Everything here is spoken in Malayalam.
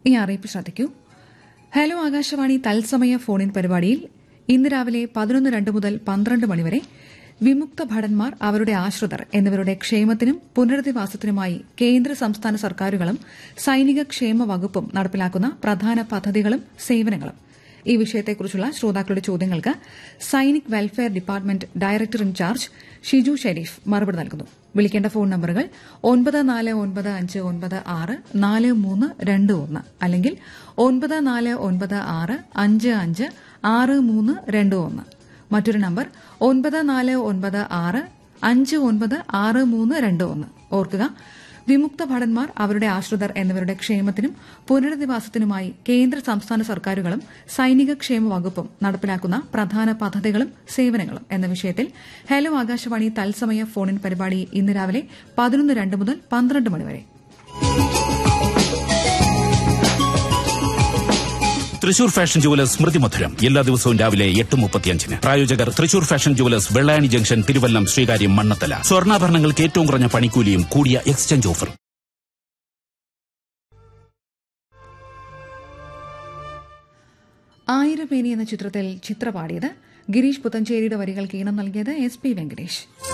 ഈ അറിയിപ്പ് ശ്രദ്ധിക്കൂ. ഹലോ ആകാശവാണി തത്സമയ ഫോണിൻ പരിപാടിയിൽ ഇന്ന് രാവിലെ 11:02 മുതൽ 12 മണിവരെ വിമുക്ത ഭടന്മാർ, അവരുടെ ആശ്രിതർ എന്നിവരുടെ ക്ഷേമത്തിനും പുനരധിവാസത്തിനുമായി കേന്ദ്ര സംസ്ഥാന സർക്കാരുകളും സൈനിക ക്ഷേമ വകുപ്പും നടപ്പിലാക്കുന്ന പ്രധാന പദ്ധതികളും സേവനങ്ങളും. ഈ വിഷയത്തെക്കുറിച്ചുള്ള ശ്രോതാക്കളുടെ ചോദ്യങ്ങൾക്ക് സൈനിക് welfare department director in charge Shiju Sharif മറുപടി നൽകുന്നു. വിളിക്കേണ്ട ഫോൺ നമ്പറുകൾ 9495564321 അല്ലെങ്കിൽ 9496556321. മറ്റൊരു നമ്പർ 9496596321. ഓർക്കുക, വിമുക്ത ഭടന്മാർ, അവരുടെ ആശ്രിതർ എന്നിവരുടെ ക്ഷേമത്തിനും പുനരധിവാസത്തിനുമായി കേന്ദ്ര സംസ്ഥാന സർക്കാരുകളും സൈനിക ക്ഷേമ വകുപ്പും നടപ്പിലാക്കുന്ന പ്രധാന പദ്ധതികളും സേവനങ്ങളും എന്ന വിഷയത്തിൽ ഹലോ ആകാശവാണി തത്സമയ ഫോണിൻ പരിപാടി ഇന്ന് രാവിലെ 11:02 മുതൽ 12 മണിവരെ. തൃശൂർ ഫാഷൻ ജുവലേഴ്സ് സ്മൃതി മധുരം എല്ലാ ദിവസവും രാവിലെ 8:35. പ്രായോജകർ Thrissur fashion jewellers, Vellayani junction, Thiruvallam, Sreekaryam, Mannathala. സ്വർണ്ണാഭരണങ്ങൾക്ക് ഏറ്റവും കുറഞ്ഞ പണിക്കൂലിയും കൂടിയ എക്സ്ചേഞ്ച് ഓഫർ. ആയിരമേനി എന്ന ചിത്രത്തിൽ ചിത്ര പാടിയത്, ഗിരീഷ് പുത്തഞ്ചേരിയുടെ വരികൾക്ക് ഈണം നൽകിയത് SP വെങ്കടേഷ്.